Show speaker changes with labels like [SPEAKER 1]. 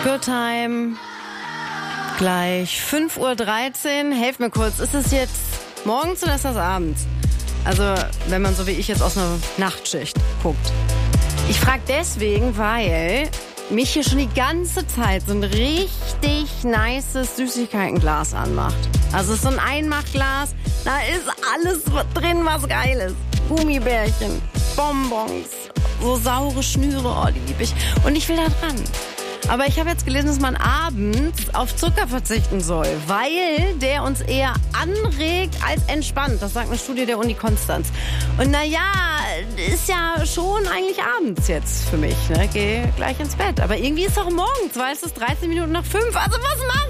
[SPEAKER 1] Good Time. Gleich 5:13 Uhr. Helft mir kurz, ist es jetzt morgens oder ist das abends? Also, wenn man so wie ich jetzt aus einer Nachtschicht guckt. Ich frage deswegen, weil mich hier schon die ganze Zeit so ein richtig nices Süßigkeitenglas anmacht. Also es ist so ein Einmachglas, da ist alles drin, was geil ist. Gummibärchen, Bonbons, so saure Schnüre, oh, die liebe ich. Und ich will da dran. Aber ich habe jetzt gelesen, dass man abends auf Zucker verzichten soll, weil der uns eher anregt als entspannt. Das sagt eine Studie der Uni Konstanz. Und naja, ist ja schon eigentlich abends jetzt für mich. Ne? Geh gleich ins Bett. Aber irgendwie ist doch morgens, weißt du, 13 Minuten nach 5. Also was mach